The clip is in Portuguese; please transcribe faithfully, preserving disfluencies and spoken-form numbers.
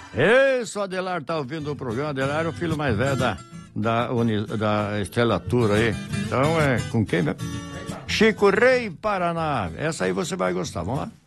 Isso, Adelar tá ouvindo o programa. Adelar é o filho mais velho da, da, uni, da Estelatura aí. Então é com quem mesmo? Chico Rei, Paraná. Essa aí você vai gostar, vamos lá?